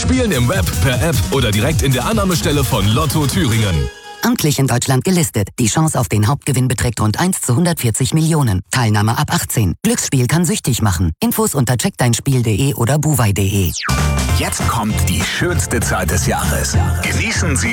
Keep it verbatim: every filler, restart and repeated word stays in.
Spielen im Web, per App oder direkt in der Annahmestelle von Lotto Thüringen. Amtlich in Deutschland gelistet. Die Chance auf den Hauptgewinn beträgt rund eins zu hundertvierzig Millionen. Teilnahme ab achtzehn. Glücksspiel kann süchtig machen. Infos unter check dein spiel punkt de oder buwei punkt de. Jetzt kommt die schönste Zeit des Jahres. Genießen Sie